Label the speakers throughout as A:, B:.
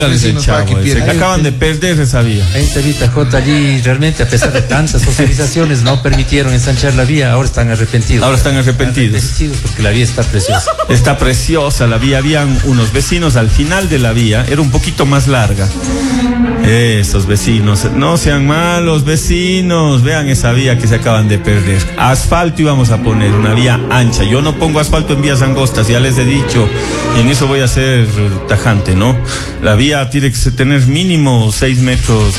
A: Se acaban de perder esa vía.
B: Ahí está J, allí realmente, a pesar de tantas socializaciones, no permitieron ensanchar la vía. Ahora están arrepentidos. Porque la vía está preciosa.
A: Está preciosa la vía. Habían unos vecinos al final de la vía, era un poquito más larga. Esos vecinos, no sean malos vecinos, vean esa vía que se acaban de perder. Asfalto íbamos a poner, una vía ancha. Yo no pongo asfalto en vías angostas, ya les he dicho, y en eso voy a ser tajante, ¿no? La vía tiene que tener mínimo 6 metros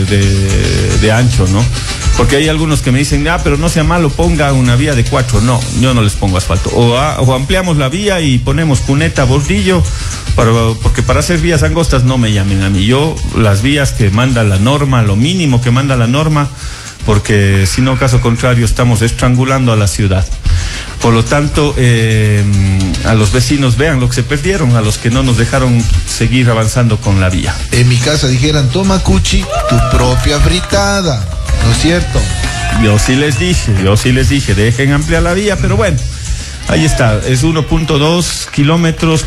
A: de ancho, ¿no? Porque hay algunos que me dicen, pero no sea malo, ponga una vía de 4. No, yo no les pongo asfalto. O ampliamos la vía y ponemos cuneta, bordillo, porque para hacer vías angostas no me llamen a mí. Yo, las vías que manda la norma, lo mínimo que manda la norma, porque si no, caso contrario, estamos estrangulando a la ciudad. Por lo tanto, a los vecinos, vean lo que se perdieron, a los que no nos dejaron seguir avanzando con la vía.
C: En mi casa dijeran, toma Cuchi, tu propia fritada, ¿no es cierto?
A: Yo sí les dije, dejen ampliar la vía, pero bueno, ahí está, es 1.2 kilómetros,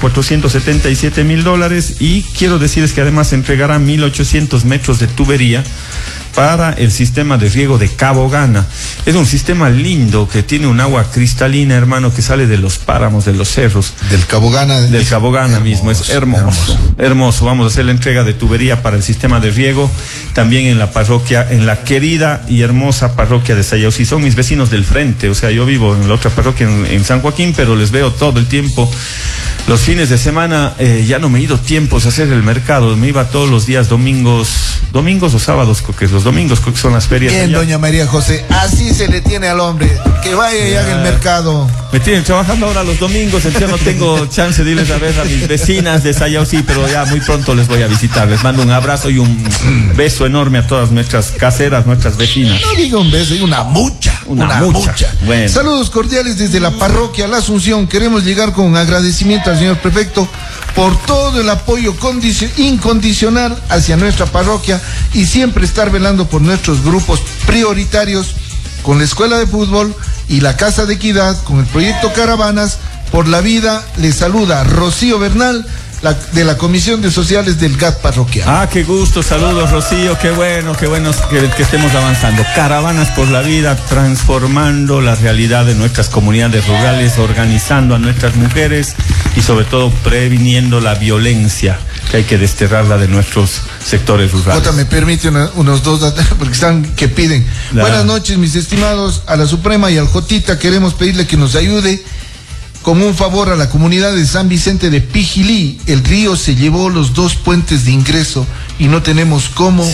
A: $477,000, y quiero decirles que además entregarán 1.800 metros de tubería para el sistema de riego de Cabo Gana. Es un sistema lindo que tiene un agua cristalina, hermano, que sale de los páramos, de los cerros.
C: Del Cabo Gana.
A: Del Cabo Gana mismo, es hermoso. Vamos a hacer la entrega de tubería para el sistema de riego, también en la parroquia, en la querida y hermosa parroquia de Sayausí. Son mis vecinos del frente, o sea, yo vivo en la otra parroquia en San Joaquín, pero les veo todo el tiempo. Los fines de semana ya no me he ido tiempos a hacer el mercado, me iba todos los días, domingos o sábados, creo que los domingos creo que son las ferias.
C: Bien, allá. Doña María José, así se le tiene al hombre, que vaya y haga el mercado.
A: Me tienen trabajando ahora los domingos, entonces no tengo chance de irles a ver a mis vecinas de Sayausí, pero ya muy pronto les voy a visitar. Les mando un abrazo y un beso enorme a todas nuestras caseras, nuestras vecinas.
C: No diga un beso, diga una mucha. Bueno. Saludos cordiales desde la parroquia La Asunción. Queremos llegar con agradecimiento al señor prefecto por todo el apoyo incondicional hacia nuestra parroquia y siempre estar velando por nuestros grupos prioritarios con la escuela de fútbol y la Casa de Equidad, con el proyecto Caravanas por la Vida. Les saluda Rocío Bernal, de la Comisión de Sociales del GAT parroquial.
A: Qué gusto, saludos Rocío, qué bueno que estemos avanzando. Caravanas por la Vida, transformando la realidad de nuestras comunidades rurales, organizando a nuestras mujeres y sobre todo previniendo la violencia, que hay que desterrarla de nuestros sectores rurales.
C: Jota, me permite unos dos datos, porque están que piden. Buenas noches, mis estimados, a la Suprema y al Jotita queremos pedirle que nos ayude como un favor a la comunidad de San Vicente de Pijilí. El río se llevó los 2 puentes de ingreso y no tenemos cómo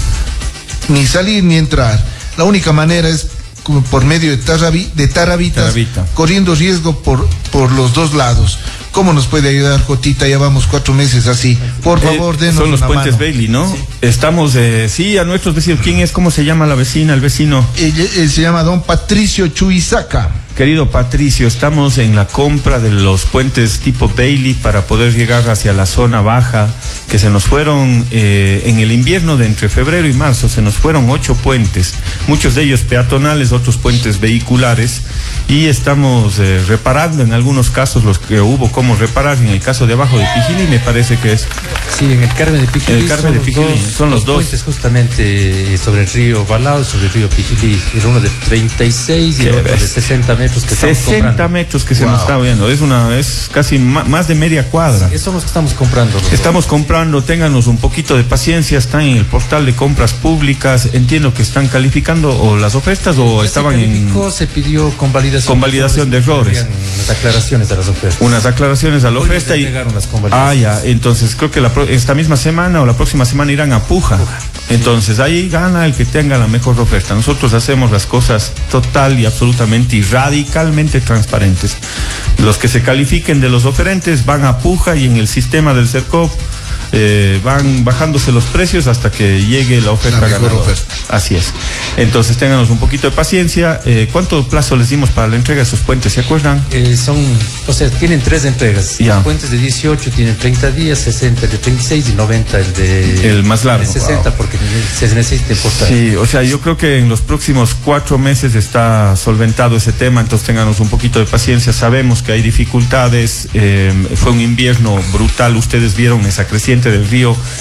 C: ni salir ni entrar. La única manera es por medio de tarabitas, corriendo riesgo por los 2 lados. ¿Cómo nos puede ayudar, Jotita? Ya vamos 4 meses así. Por favor, denos
A: son los
C: una
A: puentes
C: mano.
A: Bailey, ¿no?
C: Sí.
A: Estamos, a nuestros vecinos. ¿Quién es? ¿Cómo se llama la vecina, el vecino?
C: Él se llama don Patricio Chuizaca.
A: Querido Patricio, estamos en la compra de los puentes tipo Bailey para poder llegar hacia la zona baja, que se nos fueron en el invierno de entre febrero y marzo, se nos fueron 8 puentes, muchos de ellos peatonales, otros puentes vehiculares, y estamos reparando en algunos casos los que hubo como reparar. En el caso de abajo de Pijilí me parece que es...
B: Sí, en el Carmen de Pijilí.
A: En el Carmen de Pijilí son los 2
B: puentes justamente sobre el río Balao, sobre el río Pijilí. Era uno de 36 y el otro de 60 metros que estamos
A: 60
B: comprando.
A: Metros que se nos está viendo, es casi más de media cuadra.
B: Esos son los que estamos comprando.
A: Estamos comprando, ténganos un poquito de paciencia, están en el portal de compras públicas, entiendo que están calificando o las ofertas o estaban
B: se pidió convalidación.
A: Convalidación de errores.
B: Unas aclaraciones a las ofertas.
A: Unas aclaraciones a la oferta y... entonces creo que esta misma semana o la próxima semana irán a Puja. Entonces ahí gana el que tenga la mejor oferta. Nosotros hacemos las cosas total y absolutamente y radicalmente transparentes. Los que se califiquen de los oferentes van a Puja y en el sistema del CERCOP van bajándose los precios hasta que llegue la oferta ganadora. Así es. Entonces ténganos un poquito de paciencia. ¿Cuánto plazo les dimos para la entrega de esos puentes? ¿Se acuerdan?
B: Tienen 3 entregas. Los puentes de 18 tienen 30 días, 60 de 36 y 90 el
A: más largo.
B: De 60 porque se necesita importar.
A: Sí, yo creo que en los próximos 4 meses está solventado ese tema, entonces ténganos un poquito de paciencia. Sabemos que hay dificultades, fue un invierno brutal, ustedes vieron esa creciente corriente del río